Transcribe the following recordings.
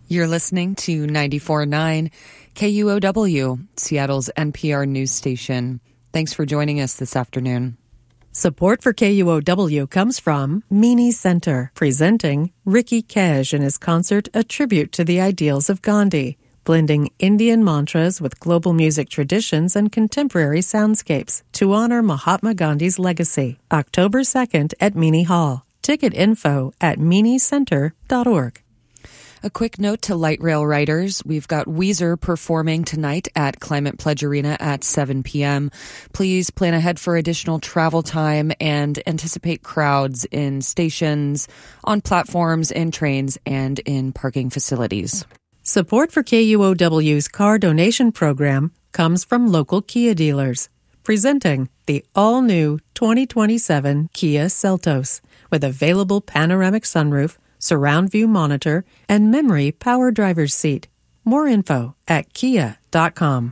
You're listening to 94.9 KUOW, Seattle's NPR news station. Thanks for joining us this afternoon. Support for KUOW comes from Meany Center, presenting Ricky Kaj in his concert A Tribute to the Ideals of Gandhi, blending Indian mantras with global music traditions and contemporary soundscapes to honor Mahatma Gandhi's legacy. October 2nd at Meany Hall. Ticket info at meanycenter.org. A quick note to light rail riders. We've got Weezer performing tonight at Climate Pledge Arena at 7 p.m. Please plan ahead for additional travel time and anticipate crowds in stations, on platforms, in trains, and in parking facilities. Support for KUOW's car donation program comes from local Kia dealers, presenting the all-new 2027 Kia Seltos with available panoramic sunroof, surround view monitor, and memory power driver's seat. More info at kia.com.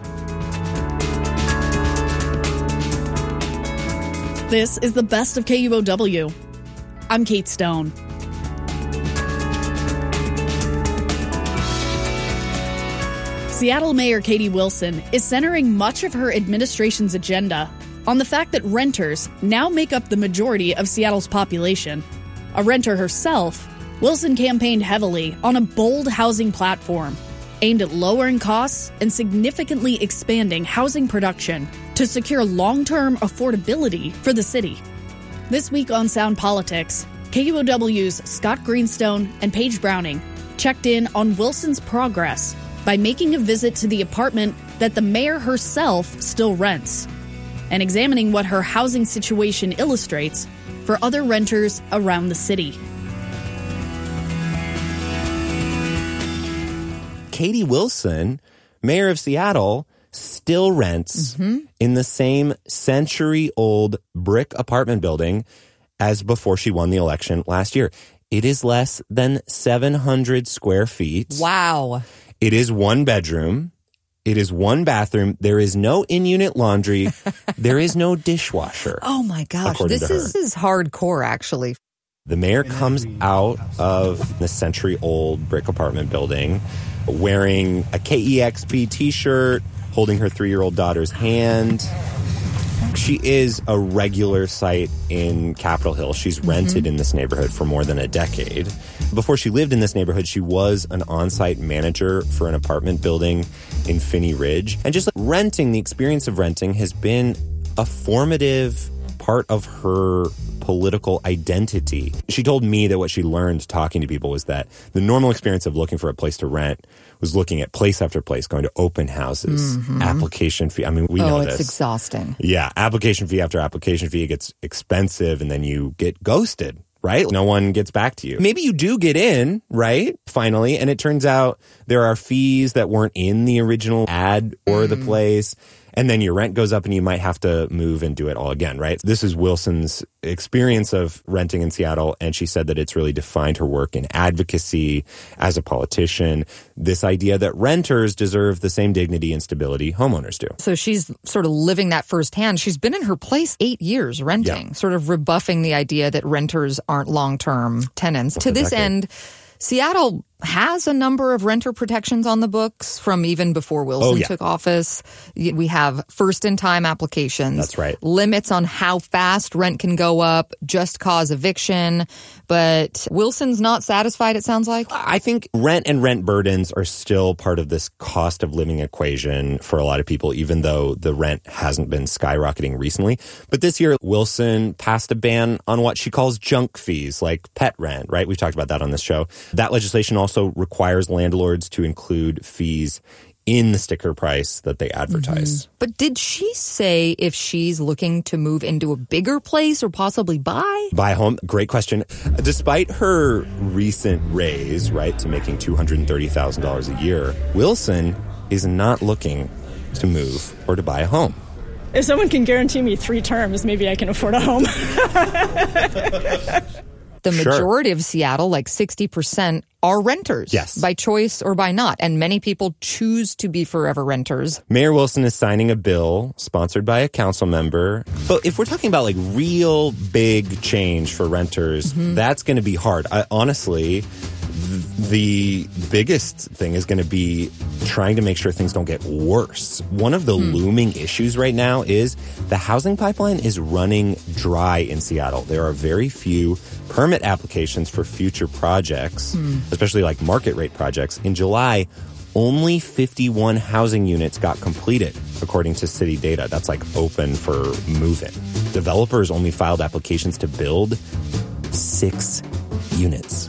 This is the best of KUOW. I'm Kate Stone. Seattle Mayor Katie Wilson is centering much of her administration's agenda on the fact that renters now make up the majority of Seattle's population. A renter herself, Wilson campaigned heavily on a bold housing platform aimed at lowering costs and significantly expanding housing production to secure long-term affordability for the city. This week on Sound Politics, KUOW's Scott Greenstone and Paige Browning checked in on Wilson's progress by making a visit to the apartment that the mayor herself still rents, and examining what her housing situation illustrates for other renters around the city. Katie Wilson, mayor of Seattle, still rents in the same century-old brick apartment building as before she won the election last year. It is less than 700 square feet. Wow. It is one bedroom. It is one bathroom. There is no in-unit laundry. There is no dishwasher. Oh, my gosh. This is hardcore, actually. The mayor comes out of the century-old brick apartment building wearing a KEXP T-shirt, holding her 3-year-old daughter's hand. She is a regular sight in Capitol Hill. She's rented in this neighborhood for more than a decade. Before she lived in this neighborhood, she was an on-site manager for an apartment building in Phinney Ridge. And just renting, the experience of renting has been a formative part of her political identity. She told me that what she learned talking to people was that the normal experience of looking for a place to rent was looking at place after place, going to open houses, application fee. I mean, we know this. Oh, it's exhausting. Yeah, application fee after application fee. It gets expensive, and then you get ghosted, right? No one gets back to you. Maybe you do get in, right? Finally, and it turns out there are fees that weren't in the original ad or the place. And then your rent goes up and you might have to move and do it all again, right? This is Wilson's experience of renting in Seattle, and she said that it's really defined her work in advocacy as a politician. This idea that renters deserve the same dignity and stability homeowners do. So she's sort of living that firsthand. She's been in her place 8 years renting, sort of rebuffing the idea that renters aren't long-term tenants. To this end, Seattle has a number of renter protections on the books from even before Wilson took office. We have first-in-time applications. That's right. Limits on how fast rent can go up, just cause eviction. But Wilson's not satisfied, it sounds like. I think rent and rent burdens are still part of this cost of living equation for a lot of people, even though the rent hasn't been skyrocketing recently. But this year, Wilson passed a ban on what she calls junk fees, like pet rent, right? We've talked about that on this show. That legislation also requires landlords to include fees in the sticker price that they advertise. But did she say if she's looking to move into a bigger place or possibly buy? Buy a home? Great question. Despite her recent raise, right, to making $230,000 a year, Wilson is not looking to move or to buy a home. If someone can guarantee me 3 terms, maybe I can afford a home. The majority of Seattle, like 60%, are renters. Yes. By choice or by not. And many people choose to be forever renters. Mayor Wilson is signing a bill sponsored by a council member. But if we're talking about like real big change for renters, that's going to be hard. Honestly, The biggest thing is going to be trying to make sure things don't get worse. One of the looming issues right now is the housing pipeline is running dry in Seattle. There are very few permit applications for future projects, especially like market rate projects. In July, only 51 housing units got completed, according to city data. That's like open for move-in. Developers only filed applications to build 6 units.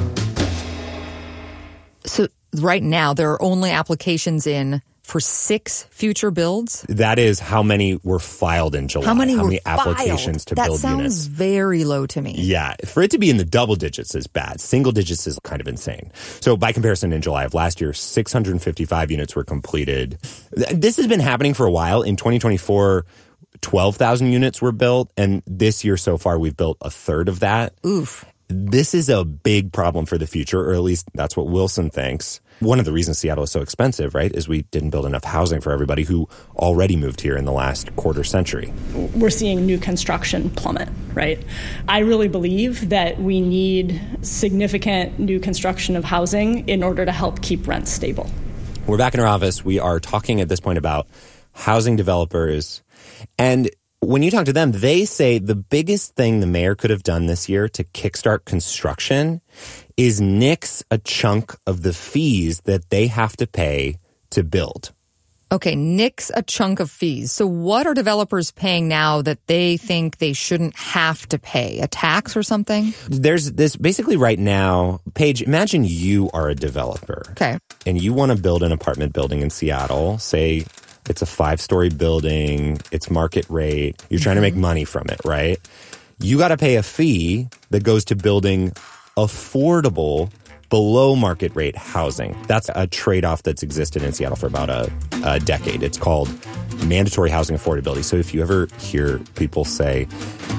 So right now, there are only applications in for 6 future builds? That is how many were filed in July. How many applications to build units? That sounds very low to me. Yeah. For it to be in the double digits is bad. Single digits is kind of insane. So by comparison, in July of last year, 655 units were completed. This has been happening for a while. In 2024, 12,000 units were built. And this year so far, we've built a third of that. Oof. This is a big problem for the future, or at least that's what Wilson thinks. One of the reasons Seattle is so expensive, right, is we didn't build enough housing for everybody who already moved here in the last quarter century. We're seeing new construction plummet, right? I really believe that we need significant new construction of housing in order to help keep rents stable. We're back in our office. We are talking at this point about housing developers. And when you talk to them, they say the biggest thing the mayor could have done this year to kickstart construction is nix a chunk of the fees that they have to pay to build. Okay, nix a chunk of fees. So what are developers paying now that they think they shouldn't have to pay? A tax or something? There's this basically right now, Paige, imagine you are a developer. Okay. And you want to build an apartment building in Seattle, say it's a 5-story building, it's market rate, you're trying to make money from it, right? You got to pay a fee that goes to building affordable, below market rate housing. That's a trade-off that's existed in Seattle for about a decade. It's called mandatory housing affordability. So if you ever hear people say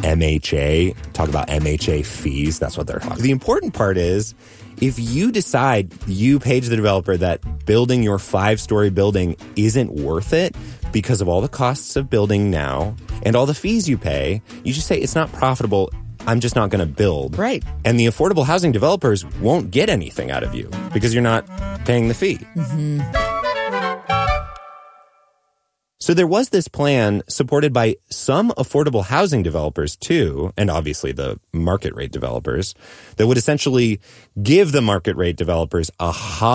MHA, talk about MHA fees, that's what they're talking about. The important part is, if you decide, you, Paige the developer, that building your 5-story building isn't worth it because of all the costs of building now and all the fees you pay, you just say it's not profitable, I'm just not going to build. Right. And the affordable housing developers won't get anything out of you because you're not paying the fee. Mm-hmm. So there was this plan supported by some affordable housing developers too, and obviously the market rate developers, that would essentially give the market rate developers a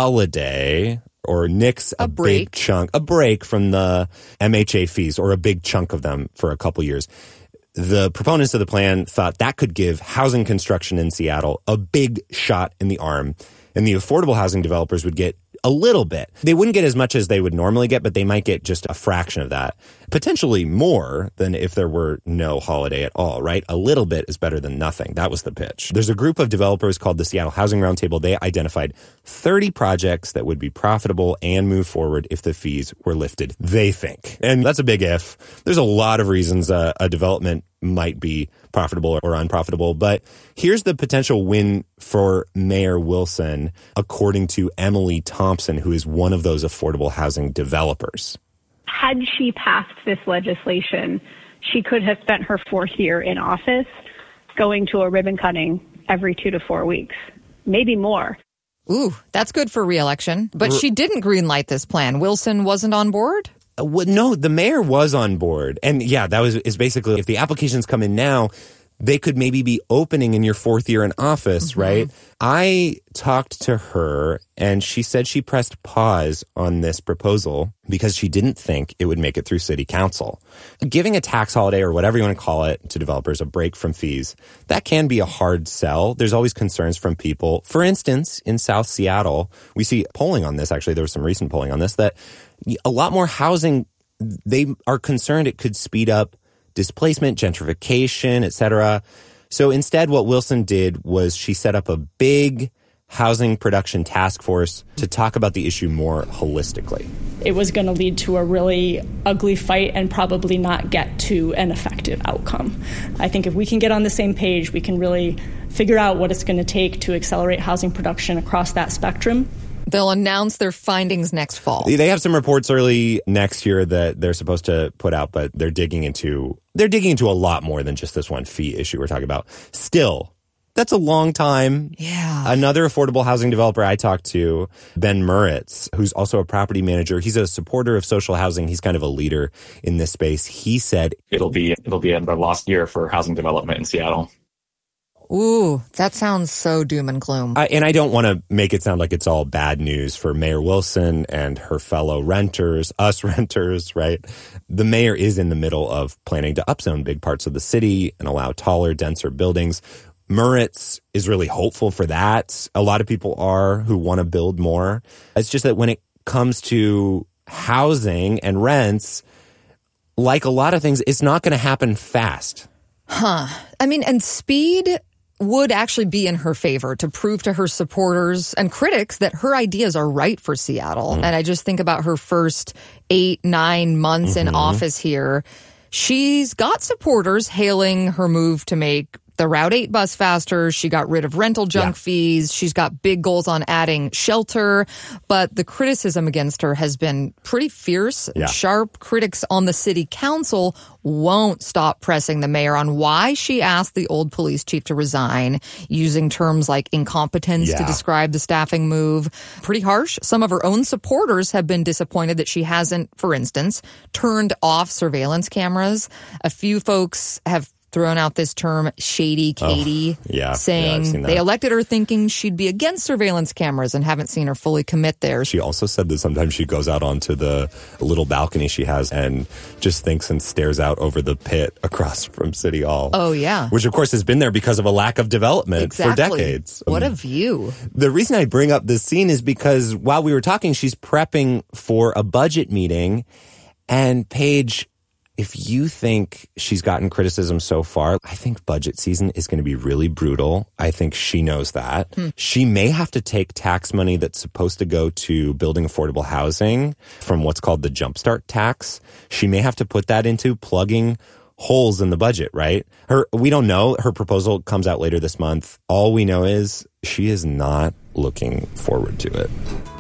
holiday or nix a big chunk, a break from the MHA fees, or a big chunk of them for a couple years. The proponents of the plan thought that could give housing construction in Seattle a big shot in the arm, and the affordable housing developers would get a little bit. They wouldn't get as much as they would normally get, but they might get just a fraction of that. Potentially more than if there were no holiday at all, right? A little bit is better than nothing. That was the pitch. There's a group of developers called the Seattle Housing Roundtable. They identified 30 projects that would be profitable and move forward if the fees were lifted, they think. And that's a big if. There's a lot of reasons a development might be profitable or unprofitable, but here's the potential win for Mayor Wilson, according to Emily Thompson, who is one of those affordable housing developers. Had she passed this legislation, she could have spent her 4th year in office going to a ribbon cutting every 2 to 4 weeks, maybe more. Ooh, that's good for re-election. But she didn't greenlight this plan. Wilson wasn't on board? No, the mayor was on board. And yeah, that is basically, if the applications come in now, they could maybe be opening in your 4th year in office, right? I talked to her and she said she pressed pause on this proposal because she didn't think it would make it through city council. Giving a tax holiday or whatever you want to call it to developers, a break from fees, that can be a hard sell. There's always concerns from people. For instance, in South Seattle, we see polling on this. Actually, there was some recent polling on this that a lot more housing, they are concerned it could speed up displacement, gentrification, etc. So instead, what Wilson did was she set up a big housing production task force to talk about the issue more holistically. It was going to lead to a really ugly fight and probably not get to an effective outcome. I think if we can get on the same page, we can really figure out what it's going to take to accelerate housing production across that spectrum. They'll announce their findings next fall. They have some reports early next year that they're supposed to put out, but they're digging into a lot more than just this one fee issue we're talking about. Still, That's a long time. Yeah. Another affordable housing developer I talked to, Ben Muritz, who's also a property manager. He's a supporter of social housing. He's kind of a leader in this space. He said it'll be the lost year for housing development in Seattle. Ooh, that sounds so doom and gloom. And I don't want to make it sound like it's all bad news for Mayor Wilson and her fellow renters, us renters, right? The mayor is in the middle of planning to upzone big parts of the city and allow taller, denser buildings. Muritz is really hopeful for that. A lot of people are who want to build more. It's just that when it comes to housing and rents, like a lot of things, it's not going to happen fast. I mean, and speed would actually be in her favor to prove to her supporters and critics that her ideas are right for Seattle. And I just think about her first 8-9 months in office here. She's got supporters hailing her move to make the Route 8 bus faster. She got rid of rental junk fees. She's got big goals on adding shelter. But the criticism against her has been pretty fierce and sharp. Critics on the city council won't stop pressing the mayor on why she asked the old police chief to resign, using terms like incompetence to describe the staffing move. Pretty harsh. Some of her own supporters have been disappointed that she hasn't, for instance, turned off surveillance cameras. A few folks have thrown out this term, Shady Katie, saying they elected her thinking she'd be against surveillance cameras and haven't seen her fully commit there. She also said that sometimes she goes out onto the little balcony she has and just thinks and stares out over the pit across from City Hall. Oh, yeah. Which, of course, has been there because of a lack of development for decades. What a view. The reason I bring up this scene is because while we were talking, she's prepping for a budget meeting. And Paige, if you think she's gotten criticism so far, I think budget season is going to be really brutal. I think she knows that. She may have to take tax money that's supposed to go to building affordable housing from what's called the Jumpstart tax. She may have to put that into plugging holes in the budget, right? We don't know. Her proposal comes out later this month. All we know is she is not looking forward to it.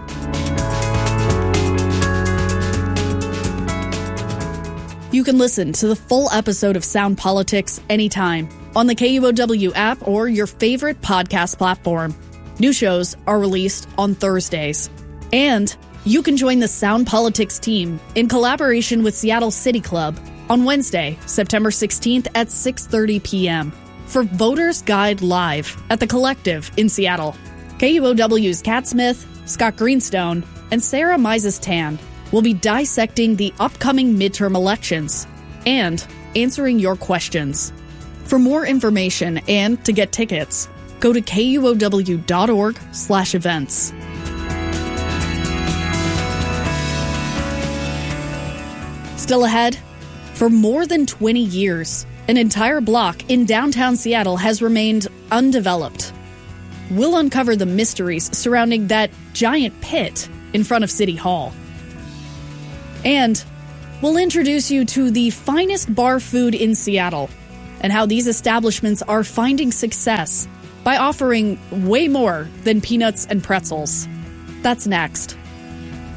You can listen to the full episode of Sound Politics anytime on the KUOW app or your favorite podcast platform. New shows are released on Thursdays. And you can join the Sound Politics team in collaboration with Seattle City Club on Wednesday, September 16th at 6:30 p.m. for Voters Guide Live at The Collective in Seattle. KUOW's Kat Smith, Scott Greenstone, and Sarah Mises-Tan will be dissecting the upcoming midterm elections and answering your questions. For more information and to get tickets, go to kuow.org/events. Still ahead, for more than 20 years, an entire block in downtown Seattle has remained undeveloped. We'll uncover the mysteries surrounding that giant pit in front of City Hall. And we'll introduce you to the finest bar food in Seattle and how these establishments are finding success by offering way more than peanuts and pretzels. That's next.